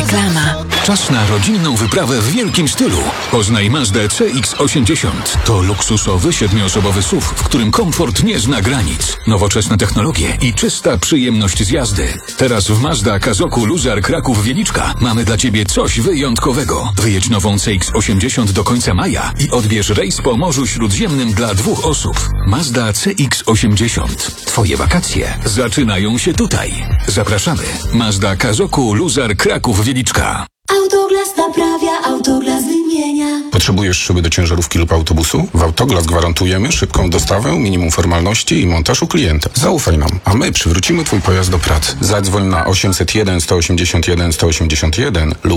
Reklama. Czas na rodzinną wyprawę w wielkim stylu. Poznaj Mazdę CX-80. To luksusowy, 7-osobowy SUV, w którym komfort nie zna granic. Nowoczesne technologie i czysta przyjemność z jazdy. Teraz w Mazda Kazoku Luzar Kraków-Wieliczka mamy dla Ciebie coś wyjątkowego. Wyjedź nową CX-80 do końca maja i odbierz rejs po Morzu Śródziemnym dla 2 osób. Mazda CX-80. Twoje wakacje zaczynają się tutaj. Zapraszamy. Mazda Kazoku Luzar Kraków-Wieliczka. Autoglas naprawia, Autoglas wymienia. Potrzebujesz szyby do ciężarówki lub autobusu? W Autoglas gwarantujemy szybką dostawę, minimum formalności i montaż u klienta. Zaufaj nam, a my przywrócimy Twój pojazd do pracy. Zadzwoń na 801 181 181 lub